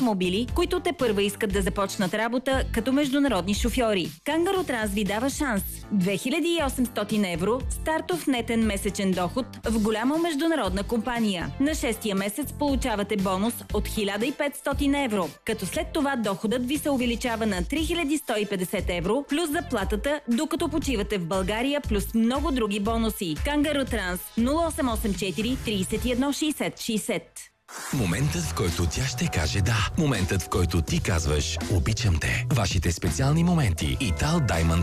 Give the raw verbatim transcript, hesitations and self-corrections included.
автомобили, които те първа искат да започнат работа като международни шофьори. Кангаро Транс ви дава шанс. две хиляди и осемстотин евро стартов нетен месечен доход в голяма международна компания. На шестия месец получавате бонус от хиляда и петстотин евро, като след това доходът ви се увеличава на три хиляди сто и петдесет евро плюс заплатата, докато почивате в България, плюс много други бонуси. Кангаро Транс нула осем осем четири тридесет и едно шейсет шейсет. Моментът, в който тя ще каже да. Моментът, в който ти казваш обичам те. Вашите специални моменти. Итал Diamond